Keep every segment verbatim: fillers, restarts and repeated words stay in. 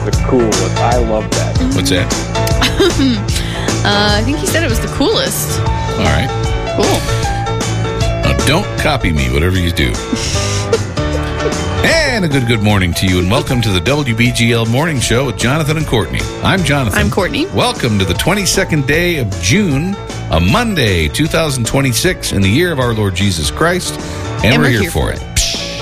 The coolest. I love that. What's that? uh, I think he said it was the coolest. All right. Cool. Now, don't copy me, whatever you do. And a good, good morning to you, and welcome to the W B G L Morning Show with Jonathan and Courtney. I'm Jonathan. I'm Courtney. Welcome to the twenty-second day of June, a Monday, two thousand twenty-six, in the year of our Lord Jesus Christ, and, And we're, we're here, here for for it.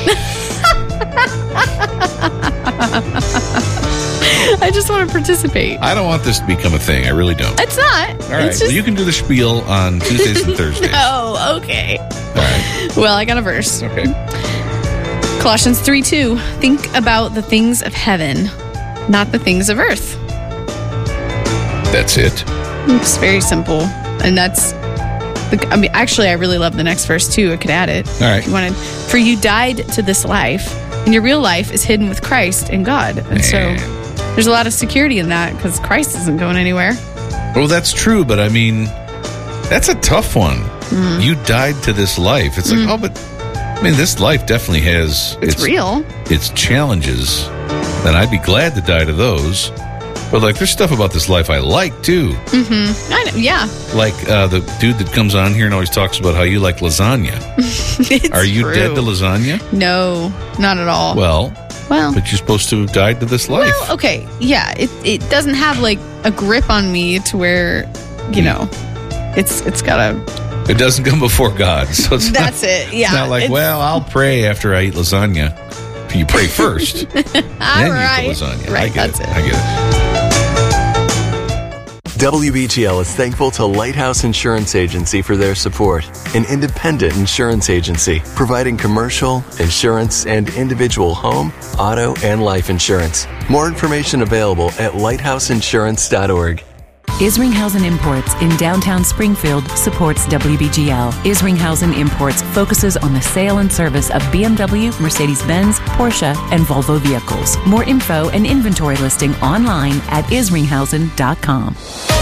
I just want to participate. I don't want this to become a thing. I really don't. It's not. All right. It's just... Well, you can do the spiel on Tuesdays and Thursdays. Oh, okay. All right. Well, I got a verse. Okay. Colossians three two. Think about the things of heaven, not the things of earth. That's it. It's very simple. And that's, the, I mean, actually, I really love the next verse too. I could add it. All right. If you wanted. For you died to this life, and your real life is hidden with Christ in God. And Man. so there's a lot of security in that because Christ isn't going anywhere. Well, that's true, but I mean, that's a tough one. Mm. You died to this life. It's like, Mm. oh, but I mean, this life definitely has It's, its, real. its challenges, and I'd be glad to die to those. But like, there's stuff about this life I like too. Mm-hmm. I know, yeah. Like uh, the dude that comes on here and always talks about how you like lasagna. It's Are you true. dead to lasagna? No, not at all. Well, well, but you're supposed to have died to this life. well, okay. Yeah, it, it doesn't have like a grip on me to where, you know, it's it's got a... It doesn't come before God. So it's That's not, it, yeah. It's not like, It's- well, I'll pray after I eat lasagna. You pray first. All then right. you eat the lasagna. Right, I get that's it. it. I get it. W B G L is thankful to Lighthouse Insurance Agency for their support, an independent insurance agency providing commercial, insurance, and individual home, auto, and life insurance. More information available at lighthouse insurance dot org. Isringhausen Imports in downtown Springfield supports W B G L. Isringhausen Imports focuses on the sale and service of B M W, Mercedes-Benz, Porsche, and Volvo vehicles. More info and inventory listing online at isringhausen dot com.